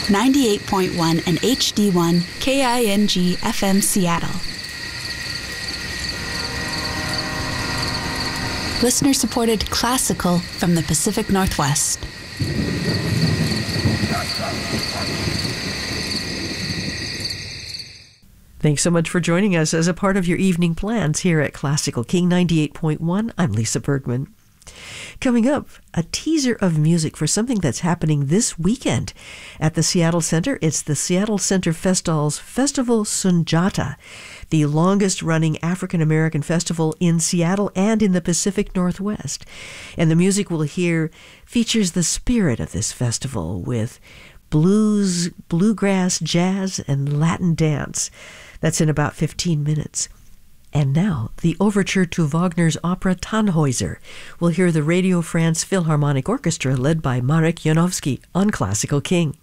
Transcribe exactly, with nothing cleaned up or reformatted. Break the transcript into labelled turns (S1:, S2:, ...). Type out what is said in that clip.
S1: ninety-eight point one and H D one K I N G F M Seattle. Listener-supported classical from the Pacific Northwest.
S2: Thanks so much for joining us as a part of your evening plans here at Classical King ninety-eight point one. I'm Lisa Bergman. Coming up, a teaser of music for something that's happening this weekend at the Seattle Center. It's the Seattle Center Festhal's Festival Sunjata, the longest-running African-American festival in Seattle and in the Pacific Northwest. And the music we'll hear features the spirit of this festival with blues, bluegrass, jazz, and Latin dance. That's in about fifteen minutes. And now, the overture to Wagner's opera Tannhäuser. We'll hear the Radio France Philharmonic Orchestra led by Marek Janowski on Classical King.